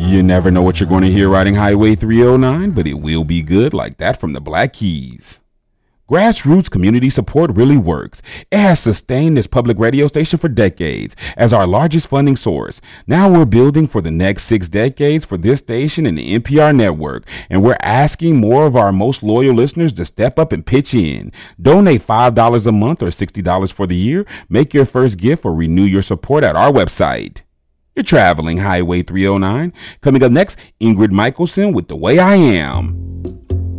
You never know what you're going to hear riding Highway 309, but it will be good like that from the Black Keys. Grassroots community support really works. It has sustained this public radio station for decades as our largest funding source. Now we're building for the next 6 decades for this station and the NPR network, and we're asking more of our most loyal listeners to step up and pitch in. Donate $5 a month or $60 for the year. Make your first gift or renew your support at our website. You're traveling Highway 309. Coming up next, Ingrid Michaelson with The Way I Am.